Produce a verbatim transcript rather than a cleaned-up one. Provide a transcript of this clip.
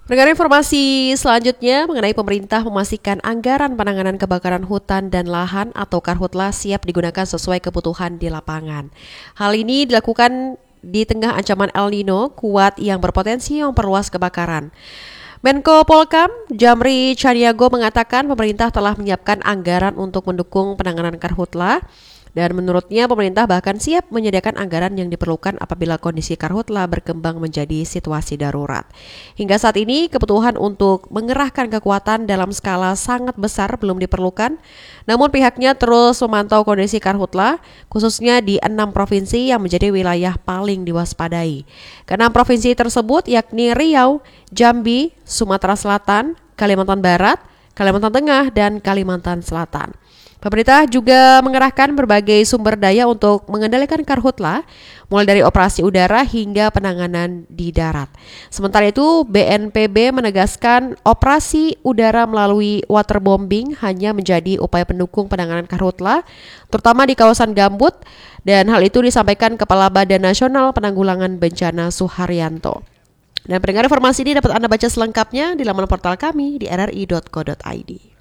Pendengar, informasi selanjutnya mengenai pemerintah memastikan anggaran penanganan kebakaran hutan dan lahan atau Karhutla siap digunakan sesuai kebutuhan di lapangan. Hal ini dilakukan di tengah ancaman El Nino kuat yang berpotensi memperluas kebakaran. Menko Polkam Jamri Chaniago mengatakan pemerintah telah menyiapkan anggaran untuk mendukung penanganan Karhutla. Dan menurutnya pemerintah bahkan siap menyediakan anggaran yang diperlukan apabila kondisi Karhutla berkembang menjadi situasi darurat. Hingga saat ini kebutuhan untuk mengerahkan kekuatan dalam skala sangat besar belum diperlukan. Namun pihaknya terus memantau kondisi Karhutla khususnya di enam provinsi yang menjadi wilayah paling diwaspadai. Keenam provinsi tersebut yakni Riau, Jambi, Sumatera Selatan, Kalimantan Barat, Kalimantan Tengah, dan Kalimantan Selatan. Pemerintah juga mengerahkan berbagai sumber daya untuk mengendalikan Karhutla, mulai dari operasi udara hingga penanganan di darat. Sementara itu, B N P B menegaskan operasi udara melalui waterbombing hanya menjadi upaya pendukung penanganan Karhutla, terutama di kawasan gambut, dan hal itu disampaikan Kepala Badan Nasional Penanggulangan Bencana Suharyanto. Dan pendengar, informasi ini dapat Anda baca selengkapnya di laman portal kami di r r i dot co dot i d.